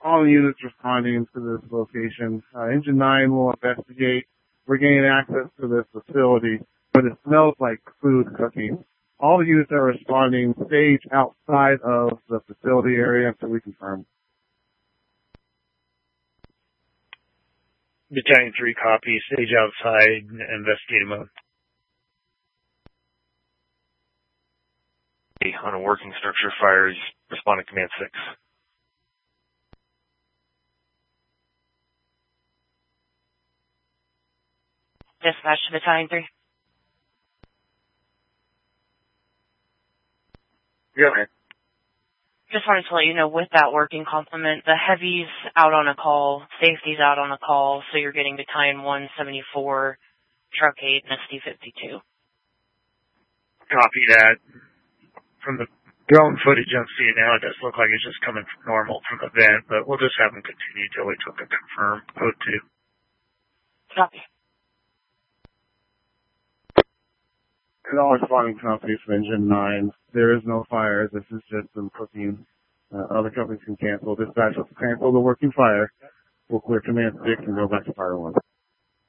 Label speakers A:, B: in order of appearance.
A: all the units responding to this location. Engine 9 will investigate. We're gaining access to this facility, but it smells like food cooking. All the units that are responding stage outside of the facility area until we confirm.
B: Battalion 3 copy, stage outside, investigative mode.
C: On a working structure fire, respond to command 6.
D: Dispatch to Battalion 3.
B: Go ahead.
D: Just wanted to let you know, with that working complement, the heavy's out on a call, safety's out on a call, so you're getting Battalion 174, Truck 8, and SD52.
B: Copy that. From the drone footage I'm seeing now, it does look like it's just coming normal from the vent, but we'll just have them continue until we can confirm. Code 2.
D: Copy.
A: And all responding companies from Engine 9, there is no fire. This is just some cooking. Other companies can cancel. Dispatch will cancel the working fire. We'll clear command 6 and go back to fire 1.